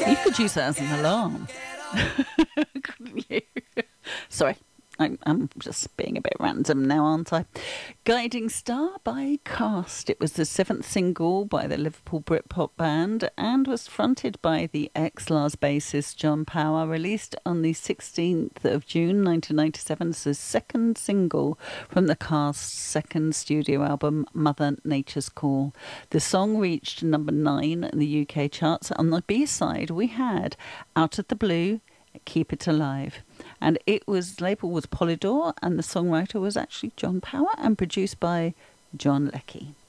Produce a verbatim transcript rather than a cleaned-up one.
You could use that as an alarm, couldn't you? Sorry, I'm, I'm just being a bit random now, aren't I? Guiding Star by Cast. It was the seventh single by the Liverpool Britpop band and was fronted by the ex-Lars bassist John Power, released on the sixteenth of June nineteen ninety-seven as the second single from the Cast's second studio album, Mother Nature's Call. The song reached number nine in the U K charts. On the B-side, we had Out of the Blue, Keep It Alive. And it was, label was Polydor, and the songwriter was actually John Power and produced by John Leckie.